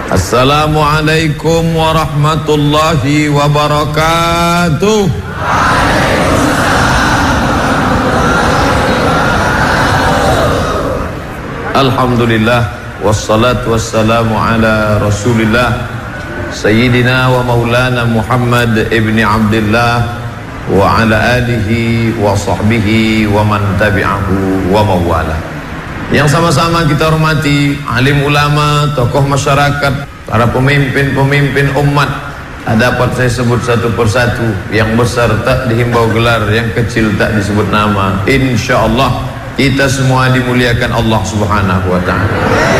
Assalamualaikum warahmatullahi wabarakatuh. Alhamdulillah wassalatu wassalamu ala Rasulillah Sayyidina wa maulana Muhammad ibni Abdullah wa ala alihi wa sahbihi wa man tabi'ahu wa mawala. Yang sama-sama kita hormati alim ulama, tokoh masyarakat, para pemimpin-pemimpin umat. Dapat saya sebut satu persatu. Yang besar tak dihimbau gelar, yang kecil tak disebut nama. Insyaallah kita semua dimuliakan Allah Subhanahu wa taala.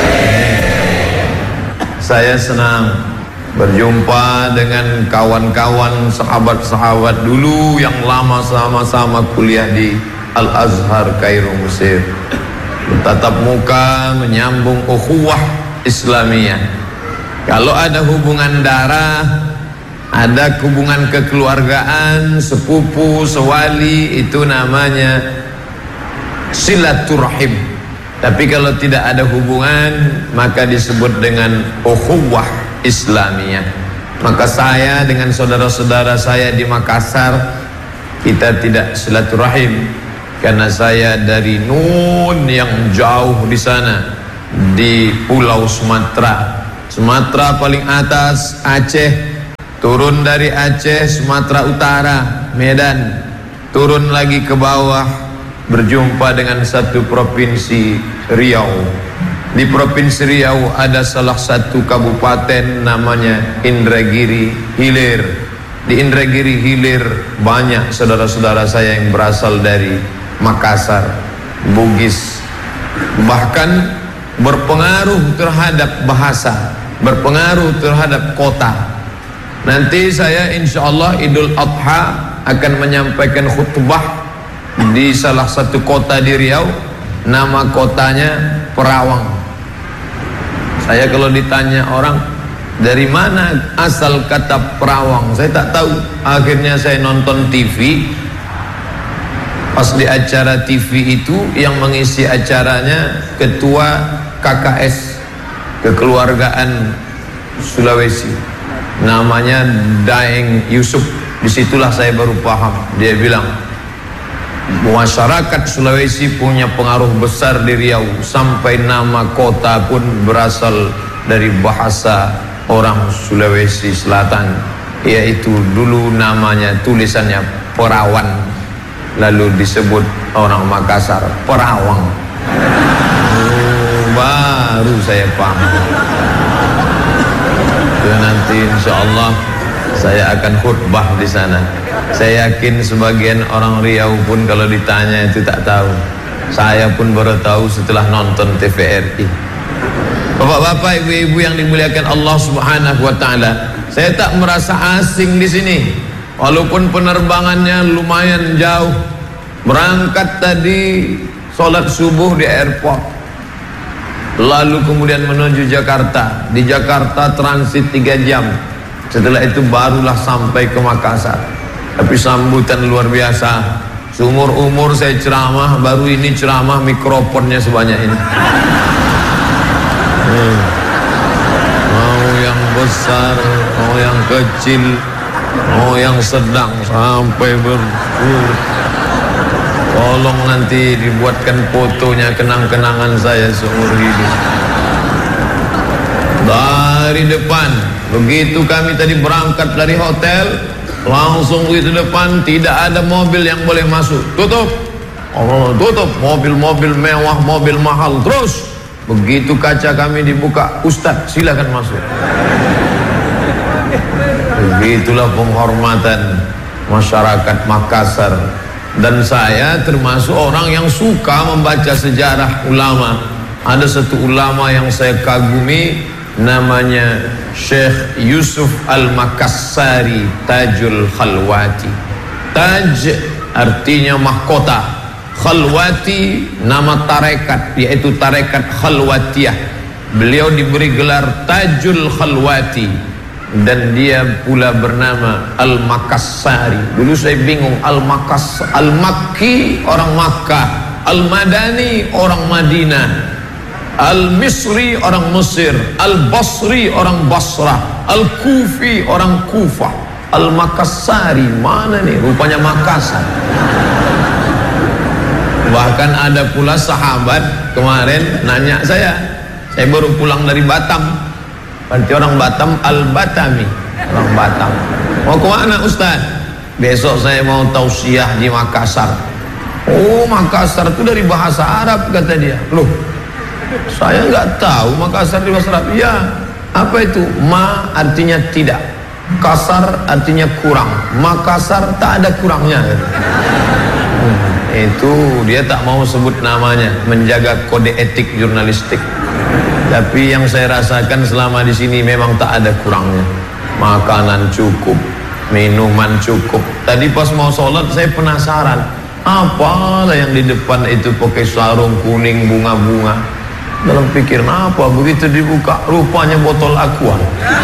Saya senang berjumpa dengan kawan-kawan, sahabat-sahabat dulu yang lama sama-sama kuliah di Al-Azhar Kairo, Mesir. Bertatap muka, menyambung ukhuwah Islamiyah. Kalau ada hubungan darah, ada hubungan kekeluargaan, sepupu, sewali, itu namanya silaturahim. Tapi kalau tidak ada hubungan, maka disebut dengan ukhuwah Islamiyah. Maka saya dengan saudara-saudara saya di Makassar, kita tidak silaturahim karena saya dari Nun yang jauh di sana, di Pulau Sumatera. Sumatera paling atas Aceh, turun dari Aceh Sumatera Utara, Medan, turun lagi ke bawah, berjumpa dengan satu provinsi, Riau. Di provinsi Riau ada salah satu kabupaten namanya Indragiri Hilir. Di Indragiri Hilir banyak saudara-saudara saya yang berasal dari Makassar, Bugis. Bahkan berpengaruh terhadap bahasa, berpengaruh terhadap kota. Nanti saya insyaallah Idul Adha akan menyampaikan khutbah di salah satu kota di Riau. Nama kotanya Perawang. Saya kalau ditanya orang dari mana asal kata Perawang, saya tak tahu. Akhirnya saya nonton TV. Pas di acara TV itu yang mengisi acaranya ketua KKS, Kekeluargaan Sulawesi, namanya Daeng Yusuf. Disitulah saya baru paham. Dia bilang masyarakat Sulawesi punya pengaruh besar di Riau, sampai nama kota pun berasal dari bahasa orang Sulawesi Selatan, yaitu dulu namanya tulisannya Perawan, lalu disebut orang Makassar Perawang. Baru saya paham. Dan nanti insyaallah saya akan khutbah di sana. Saya yakin sebagian orang Riau pun kalau ditanya itu tak tahu. Saya pun baru tahu setelah nonton TVRI. Bapak-bapak, ibu-ibu yang dimuliakan Allah Subhanahu wa taala, saya tak merasa asing di sini. Walaupun penerbangannya lumayan jauh. Berangkat tadi sholat subuh di airport, lalu kemudian menuju Jakarta. Di Jakarta transit 3 jam. Setelah itu barulah sampai ke Makassar. Tapi sambutan luar biasa. Seumur umur saya ceramah, baru ini ceramah mikrofonnya sebanyak ini. Mau yang besar, mau yang kecil, mau yang sedang, sampai tolong nanti dibuatkan fotonya, kenang-kenangan saya seumur hidup. Dari depan, begitu kami tadi berangkat dari hotel, langsung begitu depan tidak ada mobil yang boleh masuk. Tutup. Oh, tutup. Mobil-mobil mewah, mobil mahal. Terus begitu kaca kami dibuka, Ustadz silakan masuk. Begitulah penghormatan masyarakat Makassar. Dan saya termasuk orang yang suka membaca sejarah ulama. Ada satu ulama yang saya kagumi, namanya Syekh Yusuf Al-Makassari Tajul Khalwati. Taj artinya mahkota, Khalwati nama tarekat, yaitu tarekat Khalwatiyah. Beliau diberi gelar Tajul Khalwati. Dan dia pula bernama Al-Makassari. Dulu saya bingung, Al-Makki orang Makkah, Al-Madani orang Madinah. Al-Misri orang Mesir, Al-Basri orang Basrah, Al-Kufi orang Kufah, Al-Makassari mana nih? Rupanya Makassar. Bahkan ada pula sahabat kemarin nanya saya baru pulang dari Batam. Berarti orang Batam, Al-Batami, orang Batam. Mau kemana Ustaz? Besok saya mau tausiah di Makassar. Oh, Makassar itu dari bahasa Arab kata dia. Loh, saya nggak tahu Makassar di bahasa Arab. Ya, apa itu? Ma artinya tidak, kasar artinya kurang, Makassar tak ada kurangnya. Itu dia tak mau sebut namanya, menjaga kode etik jurnalistik. Tapi yang saya rasakan selama di sini memang tak ada kurangnya. Makanan cukup, minuman cukup. Tadi pas mau sholat saya penasaran, apalah yang di depan itu pakai sarung kuning bunga-bunga. Dalam pikir apa, begitu dibuka rupanya botol aqua.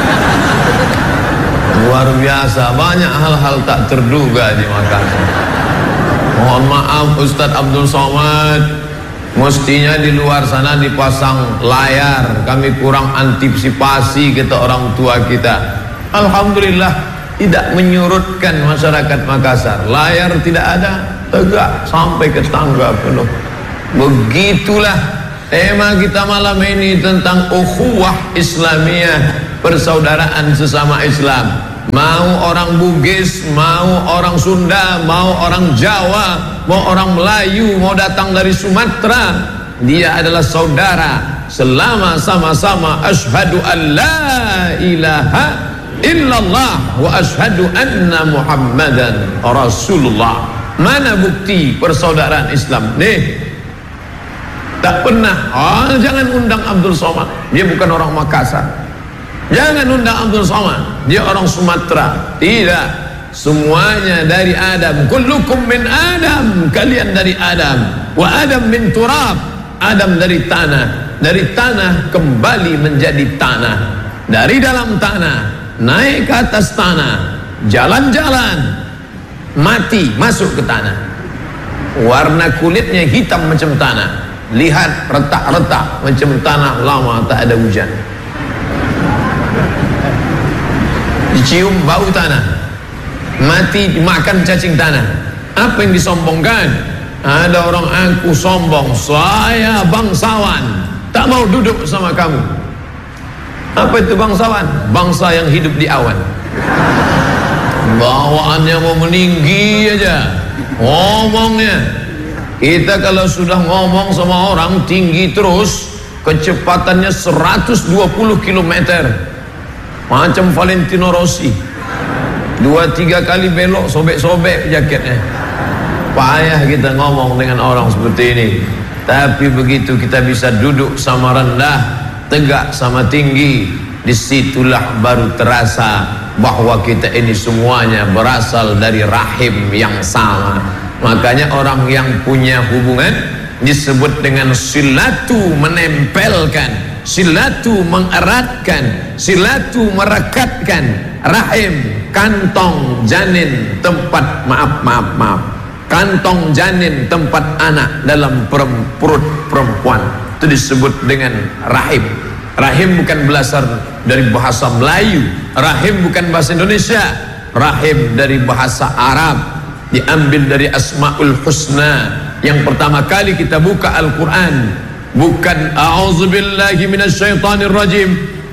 Luar biasa, banyak hal-hal tak terduga di Makassar. Mohon maaf Ustadz Abdul Somad, mestinya di luar sana dipasang layar, kami kurang antisipasi kata orang tua kita. Alhamdulillah tidak menyurutkan masyarakat Makassar. Layar tidak ada, tegak sampai ke tangga penuh. Begitulah tema kita malam ini tentang ukhuwah Islamiyah, persaudaraan sesama Islam. Mau orang Bugis, mau orang Sunda, mau orang Jawa, mau orang Melayu, mau datang dari Sumatera, dia adalah saudara selama sama-sama asyhadu an la ilaha illallah wa asyhadu anna Muhammadan Rasulullah. Mana bukti persaudaraan Islam? Nih, tak pernah. Jangan undang Abdul Somad, dia bukan orang Makassar. Jangan undang Abdul Somad, dia orang Sumatera. Tidak, semuanya dari Adam. Kullukum min Adam, kalian dari Adam. Wa Adam min turab, Adam dari tanah. Dari tanah kembali menjadi tanah. Dari dalam tanah naik ke atas tanah, jalan-jalan, mati masuk ke tanah. Warna kulitnya hitam macam tanah. Lihat retak-retak macam tanah lama tak ada hujan. Dicium bau tanah, mati dimakan cacing tanah. Apa yang disombongkan? Ada orang aku sombong, saya bangsawan, tak mau duduk sama kamu. Apa itu bangsawan? Bangsa yang hidup di awan. Bawaannya mau meninggi aja ngomongnya. Kita kalau sudah ngomong sama orang tinggi terus, kecepatannya 120 km, macam Valentino Rossi. 2-3 kali belok, sobek-sobek jaketnya. Payah kita ngomong dengan orang seperti ini. Tapi begitu kita bisa duduk sama rendah, tegak sama tinggi, disitulah baru terasa bahwa kita ini semuanya berasal dari rahim yang sama. Makanya orang yang punya hubungan disebut dengan silatu, menempelkan, silatu mengeratkan, silatu merekatkan. Rahim, kantong janin tempat kantong janin tempat anak dalam perut perempuan, itu disebut dengan rahim. Rahim bukan berasal dari bahasa Melayu, rahim bukan bahasa Indonesia, rahim dari bahasa Arab, diambil dari Asmaul Husna. Yang pertama kali kita buka Al-Quran bukan a'udzubillahi minasyaitonirrajim,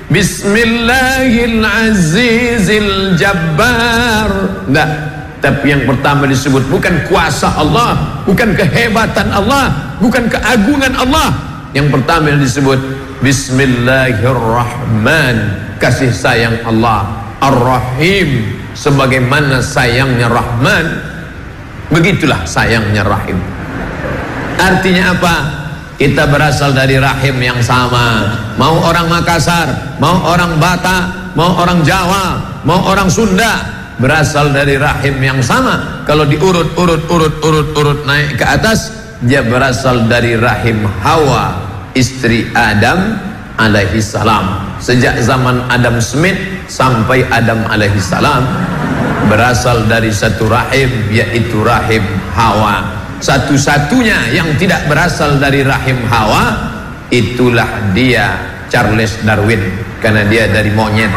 Bismillahirrahmanirrahim, enggak. Tapi yang pertama disebut bukan kuasa Allah, bukan kehebatan Allah, bukan keagungan Allah. Yang pertama yang disebut Bismillahirrahman, kasih sayang Allah. Ar-Rahim, sebagaimana sayangnya Rahman, begitulah sayangnya Rahim. Artinya apa? Kita berasal dari rahim yang sama. Mau orang Makassar, mau orang Batak, mau orang Jawa, mau orang Sunda, berasal dari rahim yang sama. Kalau diurut naik ke atas, dia berasal dari rahim Hawa, istri Adam alaihi salam. Sejak zaman Adam Smith sampai Adam alaihi salam berasal dari satu rahim, yaitu rahim Hawa. Satu-satunya yang tidak berasal dari rahim Hawa itulah dia Charles Darwin, karena dia dari monyet.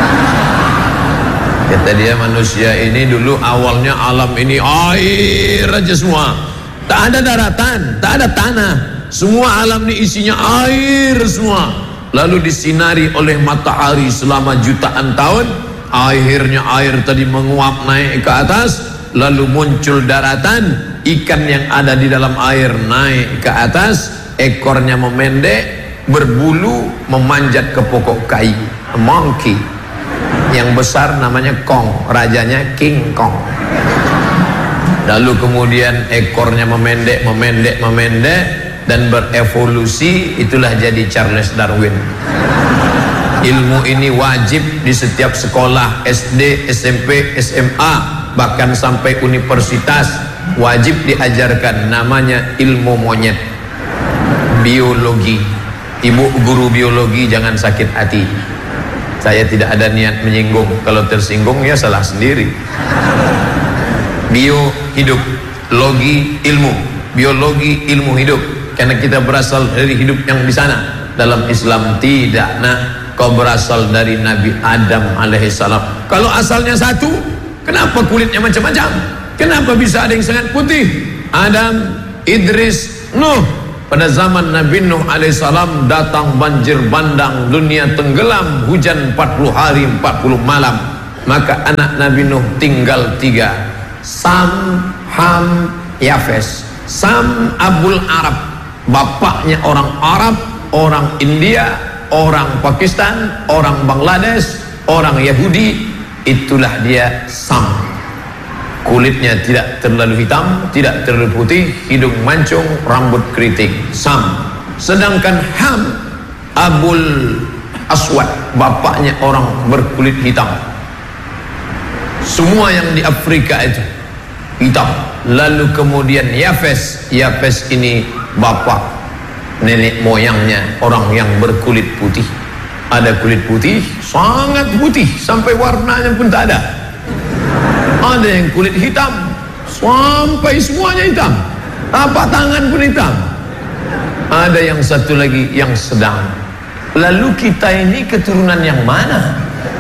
Kata dia, manusia ini dulu awalnya alam ini air aja semua, tak ada daratan, tak ada tanah, semua alam ini isinya air semua. Lalu disinari oleh matahari selama jutaan tahun, akhirnya air tadi menguap naik ke atas, lalu muncul daratan, ikan yang ada di dalam air naik ke atas, ekornya memendek, berbulu, memanjat ke pokok kayu, monkey. Yang besar namanya Kong, rajanya King Kong. Lalu kemudian ekornya memendek dan berevolusi, itulah jadi Charles Darwin. Ilmu ini wajib di setiap sekolah SD, SMP, SMA, bahkan sampai universitas wajib diajarkan, namanya ilmu monyet, biologi. Ibu guru biologi jangan sakit hati. Saya tidak ada niat menyinggung, kalau tersinggung ya salah sendiri. Bio hidup, logi ilmu, biologi ilmu hidup, karena kita berasal dari hidup yang di sana. Dalam Islam tidak, nah kau berasal dari Nabi Adam alaihissalam. Kalau asalnya satu, kenapa kulitnya macam-macam? Kenapa bisa ada yang sangat putih? Adam, Idris, Nuh. Pada zaman Nabi Nuh alaihissalam datang banjir bandang, dunia tenggelam, hujan 40 hari 40 malam. Maka anak Nabi Nuh tinggal 3, Sam, Ham, Yafes. Sam Abul Arab, bapaknya orang Arab, orang India, orang Pakistan, orang Bangladesh, orang Yahudi. Itulah dia Sam. Kulitnya tidak terlalu hitam, tidak terlalu putih, hidung mancung, rambut keriting, Sam. Sedangkan Ham, Abul Aswad, bapaknya orang berkulit hitam. Semua yang di Afrika itu hitam. Lalu kemudian Yafes, Yafes ini bapak nenek moyangnya orang yang berkulit putih. Ada kulit putih, sangat putih, sampai warnanya pun tak ada. Ada yang kulit hitam, sampai semuanya hitam, tapak tangan pun hitam. Ada yang satu lagi yang sedang. Lalu kita ini keturunan yang mana?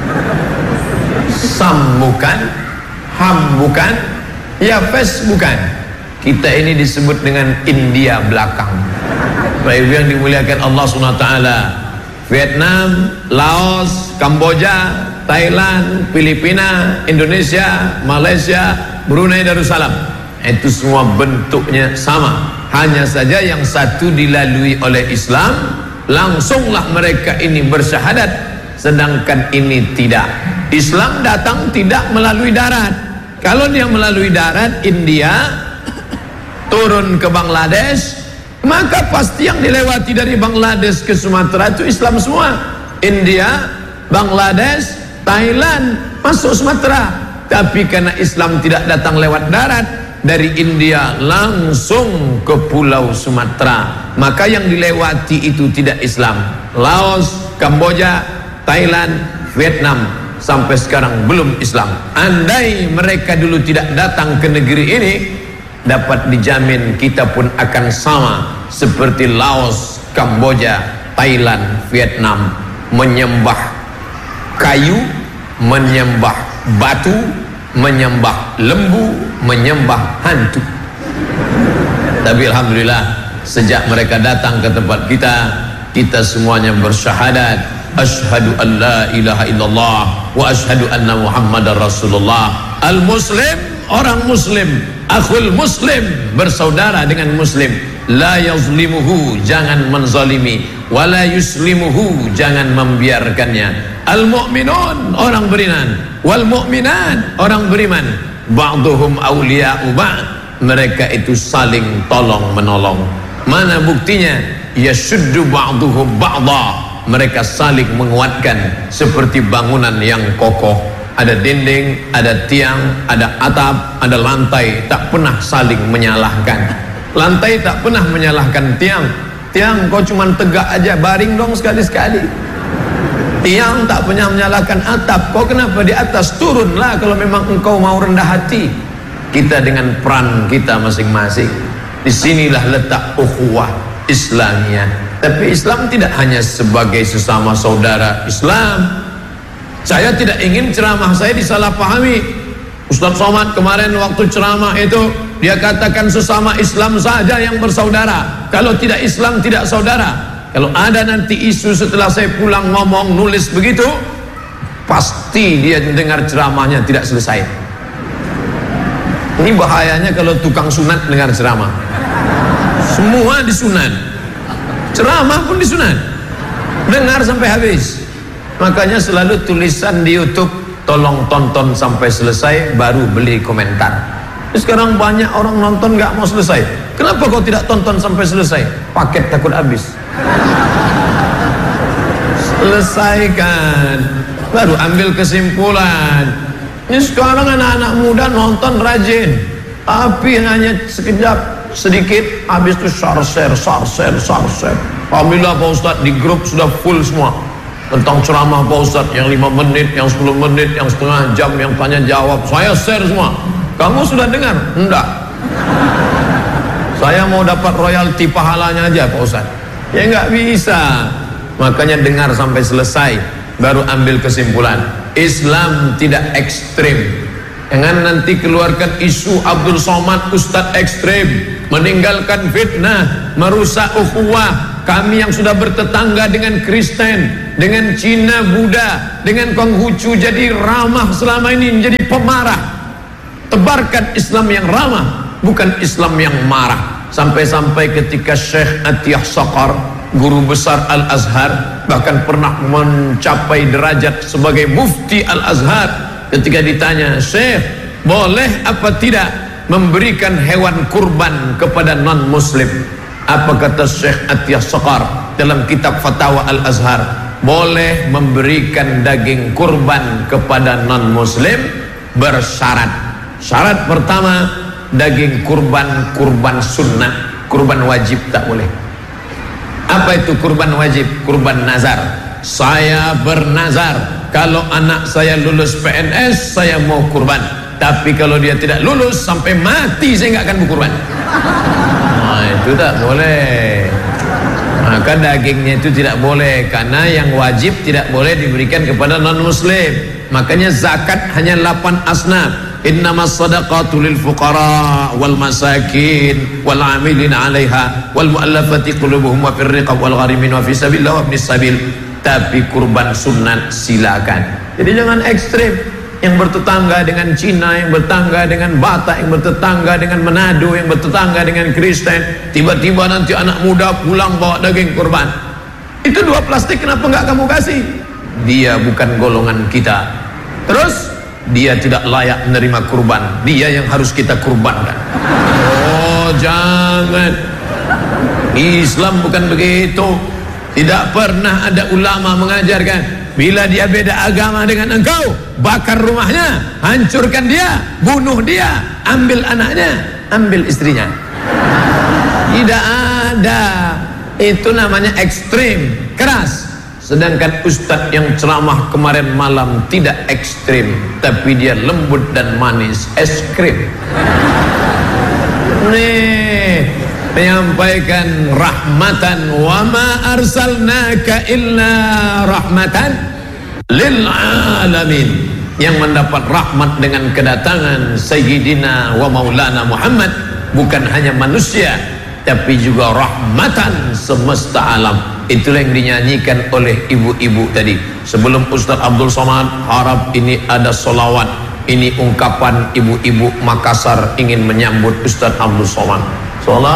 Sam bukan, Ham bukan, Yafes bukan. Kita ini disebut dengan India belakang. Baik yang dimuliakan Allah SWT, Vietnam, Laos, Kamboja, Thailand, Filipina, Indonesia, Malaysia, Brunei Darussalam, itu semua bentuknya sama. Hanya saja yang satu dilalui oleh Islam, langsunglah mereka ini bersyahadat, sedangkan ini tidak. Islam datang tidak melalui darat. Kalau dia melalui darat, India turun ke Bangladesh, maka pasti yang dilewati dari Bangladesh ke Sumatera itu Islam semua. India, Bangladesh, Thailand, masuk Sumatera. Tapi karena Islam tidak datang lewat darat, dari India langsung ke pulau Sumatera, maka yang dilewati itu tidak Islam. Laos, Kamboja, Thailand, Vietnam, sampai sekarang belum Islam. Andai mereka dulu tidak datang ke negeri ini, dapat dijamin kita pun akan sama seperti Laos, Kamboja, Thailand, Vietnam, menyembah kayu, menyembah batu, menyembah lembu, menyembah hantu. Tapi alhamdulillah, sejak mereka datang ke tempat kita, kita semuanya bersyahadat, asyhadu an la ilaha illallah wa asyhadu anna muhammadar rasulullah. Al-muslim, orang muslim, akhul muslim, bersaudara dengan muslim. La yazlimuhu, jangan menzalimi, wala yuslimuhu, jangan membiarkannya. Al-mu'minun, orang beriman, wal mu'minat, orang beriman, ba'duhum awliya'u ba'd, mereka itu saling tolong menolong. Mana buktinya? Yashuddu ba'duhum ba'da, mereka saling menguatkan seperti bangunan yang kokoh. Ada dinding, ada tiang, ada atap, ada lantai, tak pernah saling menyalahkan. Lantai tak pernah menyalahkan tiang. Tiang kau cuma tegak aja, baring dong sekali-sekali. Tiang tak pernah menyalahkan atap. Kau kenapa di atas? Turunlah kalau memang engkau mau rendah hati. Kita dengan peran kita masing-masing. Disinilah letak ukhuwah Islamiyah. Tapi Islam tidak hanya sebagai sesama saudara Islam. Saya tidak ingin ceramah saya disalahpahami. Ustaz Somad kemarin waktu ceramah itu dia katakan sesama Islam saja yang bersaudara. Kalau tidak Islam tidak saudara. Kalau ada nanti isu setelah saya pulang ngomong nulis begitu, pasti dia dengar ceramahnya tidak selesai. Ini bahayanya kalau tukang sunat dengar ceramah. Semua disunat. Ceramah pun disunat. Dengar sampai habis. Makanya selalu tulisan di YouTube, tolong tonton sampai selesai baru beli komentar. Sekarang banyak orang nonton gak mau selesai. Kenapa kau tidak tonton sampai selesai? Paket takut habis. Selesaikan baru ambil kesimpulan. Ini sekarang anak-anak muda nonton rajin, tapi hanya sekejap sedikit habis itu share. Alhamdulillah Pak Ustadz di grup sudah full semua tentang ceramah Pak Ustadz yang 5 menit, yang 10 menit, yang setengah jam, yang tanya jawab. Saya share semua. Kamu sudah dengar? Enggak. Saya mau dapat royalti pahalanya aja Pak Ustadz. Ya enggak bisa. Makanya dengar sampai selesai baru ambil kesimpulan. Islam tidak ekstrim. Jangan nanti keluarkan isu Abdul Somad Ustadz ekstrim, meninggalkan fitnah, merusak ukhuwah. Kami yang sudah bertetangga dengan Kristen, dengan Cina, Buddha, dengan Konghucu jadi ramah selama ini menjadi pemarah. Tebarkan Islam yang ramah, bukan Islam yang marah. Sampai-sampai ketika Syekh Atiyah Saqar, guru besar Al-Azhar, bahkan pernah mencapai derajat sebagai mufti Al-Azhar, ketika ditanya, Syekh, boleh apa tidak memberikan hewan kurban kepada non-muslim? Apa kata Syekh Atiyah Saqar dalam kitab Fatwa Al-Azhar? Boleh memberikan daging kurban kepada non-muslim bersyarat. Syarat pertama, daging kurban sunnah, kurban wajib tak boleh. Apa itu kurban wajib? Kurban nazar. Saya bernazar, kalau anak saya lulus PNS saya mau kurban, tapi kalau dia tidak lulus sampai mati saya nggak akan berkurban. Nah itu tak boleh. Maka dagingnya itu tidak boleh, karena yang wajib tidak boleh diberikan kepada non muslim. Makanya zakat hanya 8 asnaf. Innamas sadaqatu lil fuqara wal masakin wal amilin 'alaiha wal mu'allafati qulubuhum wa fir riqab wal gharimin wa fi sabilillah wa ibnis sabil. Tapi kurban sunat silakan. Jadi jangan ekstrim. Yang bertetangga dengan Cina, yang bertetangga dengan Batak, yang bertetangga dengan Manado, yang bertetangga dengan Kristen, tiba-tiba nanti anak muda pulang bawa daging kurban. Itu 2 plastik, kenapa nggak kamu kasih? Dia bukan golongan kita. Terus dia tidak layak menerima kurban. Dia yang harus kita kurbankan. Oh jangan. Islam bukan begitu. Tidak pernah ada ulama mengajarkan bila dia beda agama dengan engkau, bakar rumahnya, hancurkan dia, bunuh dia, ambil anaknya, ambil istrinya. Tidak ada. Itu namanya ekstrim, keras. Sedangkan ustadz yang ceramah kemarin malam tidak ekstrim, tapi dia lembut dan manis, es krim. Nih, menyampaikan rahmatan, wa ma arsalnaka illa rahmatan lil alamin, yang mendapat rahmat dengan kedatangan Sayyidina wa Maulana Muhammad, bukan hanya manusia tapi juga rahmatan semesta alam. Itulah yang dinyanyikan oleh ibu-ibu tadi. Sebelum Ustaz Abdul Somad, harap ini ada solawat. Ini ungkapan ibu-ibu Makassar ingin menyambut Ustaz Abdul Somad. Salat